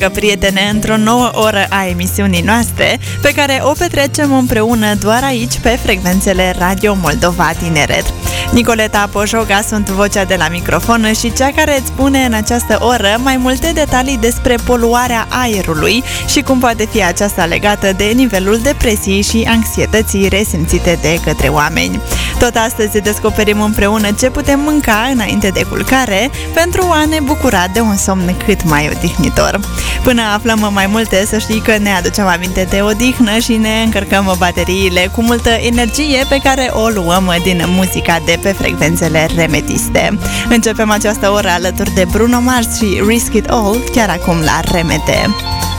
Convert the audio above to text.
Prietene, într-o nouă oră a emisiunii noastre, pe care o petrecem împreună doar aici, pe frecvențele Radio Moldova Tineret. Nicoleta Pojoga sunt vocea de la microfon și cea care îți spune în această oră mai multe detalii despre poluarea aerului și cum poate fi aceasta legată de nivelul depresiei și anxietății resimțite de către oameni. Tot astăzi descoperim împreună ce putem mânca înainte de culcare pentru a ne bucura de un somn cât mai odihnitor. Până aflăm mai multe, să știi că ne aducem aminte de odihnă și ne încărcăm bateriile cu multă energie pe care o luăm din muzica de pe frecvențele remetiste. Începem această oră alături de Bruno Mars și Risk It All, chiar acum la RMT.